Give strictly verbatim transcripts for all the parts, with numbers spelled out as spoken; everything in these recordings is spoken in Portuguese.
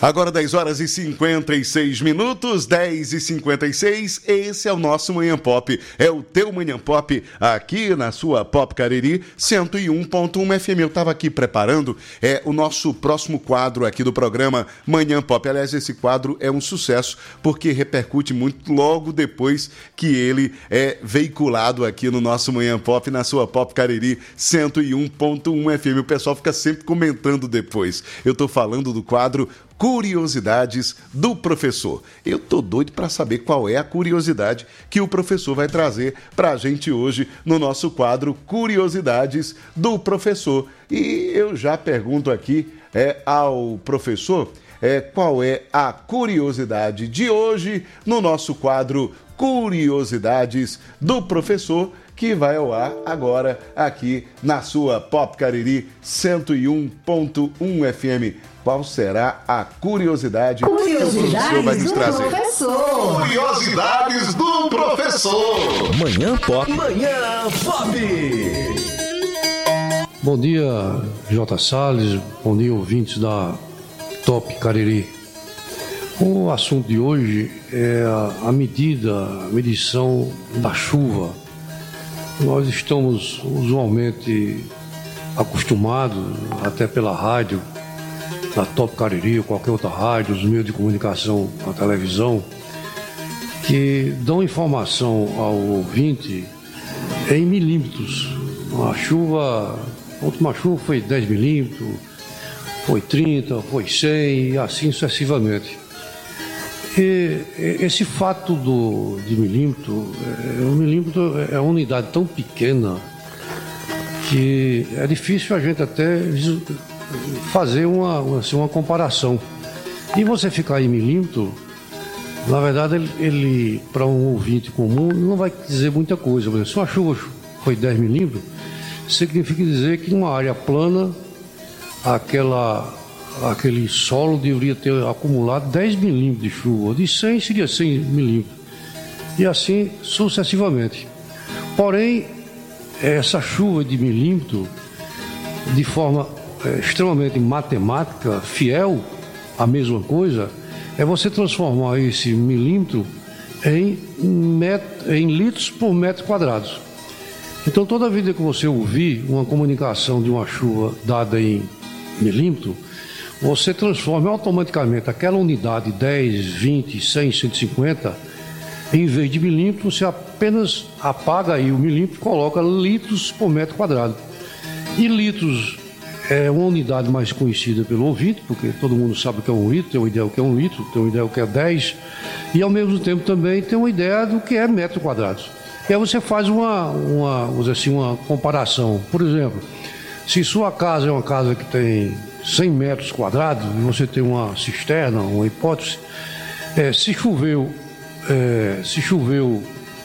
Agora dez horas e cinquenta e seis minutos, dez e cinquenta e seis, esse é o nosso Manhã Pop, é o teu Manhã Pop aqui na sua Pop Cariri cento e um ponto um F M. Eu estava aqui preparando é, o nosso próximo quadro aqui do programa Manhã Pop. Aliás, esse quadro é um sucesso porque repercute muito logo depois que ele é veiculado aqui no nosso Manhã Pop, na sua Pop Cariri cento e um ponto um F M. O pessoal fica sempre comentando depois. Eu estou falando do quadro Curiosidades do Professor. Eu tô doido para saber qual é a curiosidade que o professor vai trazer para a gente hoje no nosso quadro Curiosidades do Professor. E eu já pergunto aqui é, ao professor é, qual é a curiosidade de hoje no nosso quadro Curiosidades do Professor, que vai ao ar agora aqui na sua Pop Cariri cento e um ponto um F M. Qual será a curiosidade, curiosidades que o professor vai nos trazer? Professor. Curiosidades do Professor. Manhã Pop. Manhã Pop. Bom dia, J. Salles. Bom dia, ouvintes da Top Cariri. O assunto de hoje é a medida, a medição da chuva. Nós estamos usualmente acostumados, até pela rádio, na Top Cariri ou qualquer outra rádio, os meios de comunicação, a televisão, que dão informação ao ouvinte em milímetros. A chuva, a última chuva foi dez milímetros, foi trinta, foi cem e assim sucessivamente. E esse fato do, de milímetro, é, o milímetro é uma unidade tão pequena que é difícil a gente até fazer uma, assim, uma comparação. E você ficar em milímetro, na verdade, ele, ele para um ouvinte comum, não vai dizer muita coisa. Por exemplo, se uma chuva foi dez milímetros, significa dizer que numa área plana, aquela, aquele solo deveria ter acumulado dez milímetros de chuva. De cem seria cem milímetros. E assim sucessivamente. Porém, essa chuva de milímetro, de forma é, extremamente matemática, fiel à mesma coisa, é você transformar esse milímetro em, met, em litros por metro quadrado. Então, toda vez que você ouvir uma comunicação de uma chuva dada em milímetro, você transforma automaticamente aquela unidade dez, vinte, cem, cento e cinquenta, em vez de milímetro, você apenas apaga aí o milímetro e coloca litros por metro quadrado. E litros é uma unidade mais conhecida pelo ouvinte, porque todo mundo sabe o que é um litro, tem uma ideia do que é um litro, tem uma ideia do que é dez, e ao mesmo tempo também tem uma ideia do que é metro quadrado. E aí você faz uma, uma, vamos dizer assim, uma comparação. Por exemplo, se sua casa é uma casa que tem cem metros quadrados, e você tem uma cisterna, uma hipótese, é, se choveu, é, se choveu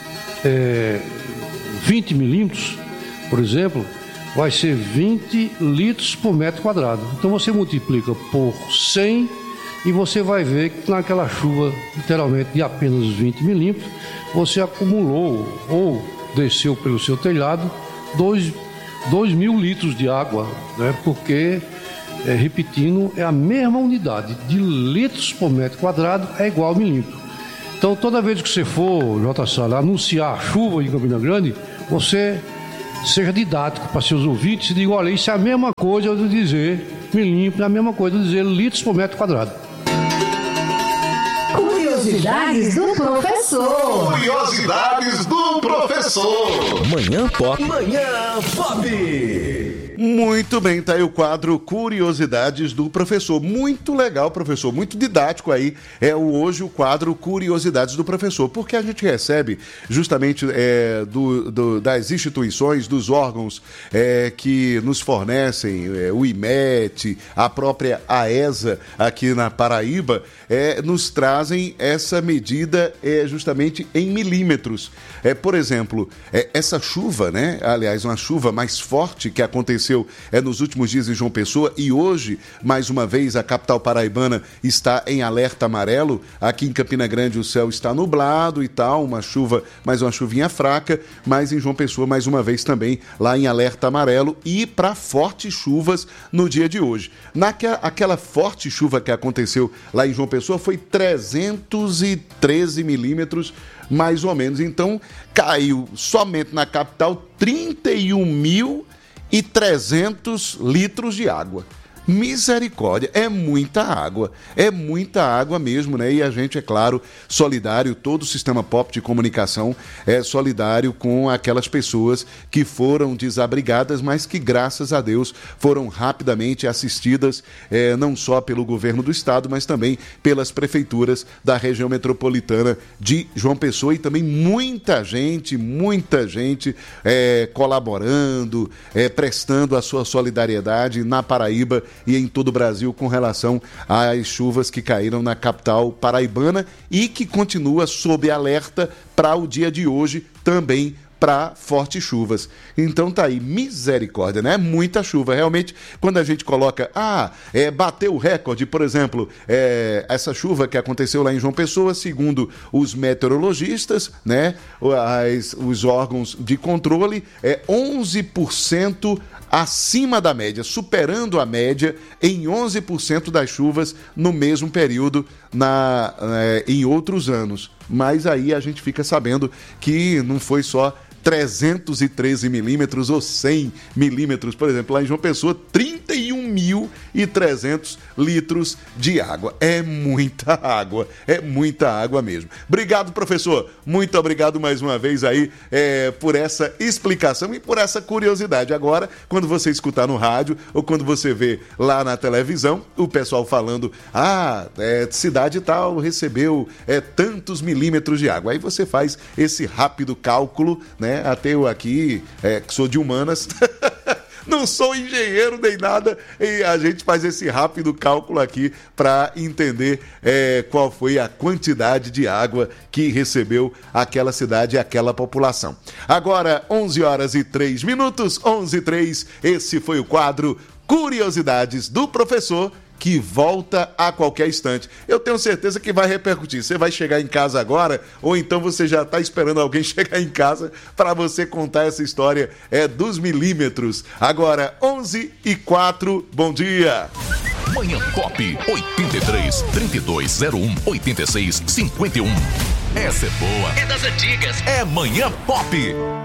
é, vinte milímetros, por exemplo, vai ser vinte litros por metro quadrado. Então você multiplica por cem e você vai ver que naquela chuva, literalmente de apenas vinte milímetros, você acumulou ou desceu pelo seu telhado dois mil litros de água, né? Porque, é, repetindo, é a mesma unidade de litros por metro quadrado, é igual a milímetro. Então, toda vez que você for, J. Sala, anunciar a chuva em Campina Grande, você seja didático para seus ouvintes e diga, olha, isso é a mesma coisa de dizer milímetro, é a mesma coisa de dizer litros por metro quadrado. Curiosidades do Professor. Curiosidades do Professor. Manhã Pop. Manhã Pop. Muito bem, tá aí o quadro Curiosidades do Professor. Muito legal, professor, muito didático aí. É o, hoje o quadro Curiosidades do Professor, porque a gente recebe justamente é, do, do, das instituições, dos órgãos é, que nos fornecem, é, o I M E T, a própria AESA aqui na Paraíba, é, nos trazem essa medida é, justamente em milímetros. É, por exemplo, é, essa chuva, né? Aliás, uma chuva mais forte que aconteceu aconteceu é, nos últimos dias em João Pessoa, e hoje, mais uma vez, a capital paraibana está em alerta amarelo. Aqui em Campina Grande o céu está nublado e tal, uma chuva, mais uma chuvinha fraca, mas em João Pessoa, mais uma vez também, lá em alerta amarelo e para fortes chuvas no dia de hoje. Naquela aquela forte chuva que aconteceu lá em João Pessoa foi trezentos e treze milímetros, mais ou menos. Então, caiu somente na capital trinta e um mil e trezentos litros de água. Misericórdia, é muita água, é muita água mesmo, né? E a gente, é claro, solidário, todo o sistema pop de comunicação é solidário com aquelas pessoas que foram desabrigadas, mas que, graças a Deus, foram rapidamente assistidas, é, não só pelo governo do estado, mas também pelas prefeituras da região metropolitana de João Pessoa, e também muita gente, muita gente é, colaborando, é, prestando a sua solidariedade na Paraíba e em todo o Brasil com relação às chuvas que caíram na capital paraibana e que continua sob alerta para o dia de hoje também para fortes chuvas. Então tá aí, misericórdia, né? Muita chuva. Realmente, quando a gente coloca, ah, é, bateu o recorde, por exemplo, é, essa chuva que aconteceu lá em João Pessoa, segundo os meteorologistas, né? As, os órgãos de controle, é onze por cento acima da média, superando a média em onze por cento das chuvas no mesmo período na, é, em outros anos. Mas aí a gente fica sabendo que não foi só trezentos e treze milímetros ou cem milímetros, por exemplo, lá em João Pessoa, trinta e um mil e trezentos litros de água. É muita água, é muita água mesmo. Obrigado, professor, muito obrigado mais uma vez aí é, por essa explicação e por essa curiosidade. Agora, quando você escutar no rádio ou quando você vê lá na televisão, o pessoal falando, ah, é, cidade tal recebeu é, tantos milímetros de água. Aí você faz esse rápido cálculo, né? Até eu aqui, é, que sou de humanas, não sou engenheiro nem nada, e a gente faz esse rápido cálculo aqui para entender é, qual foi a quantidade de água que recebeu aquela cidade e aquela população. Agora, onze horas e três minutos, onze e três, esse foi o quadro Curiosidades do Professor, que volta a qualquer instante. Eu tenho certeza que vai repercutir. Você vai chegar em casa agora, ou então você já está esperando alguém chegar em casa para você contar essa história é, dos milímetros. Agora, onze e quatro, bom dia! Manhã Pop, oitenta e três, trinta e dois, zero um, oitenta e seis, cinquenta e um. Essa é boa. É das antigas. É Manhã Pop.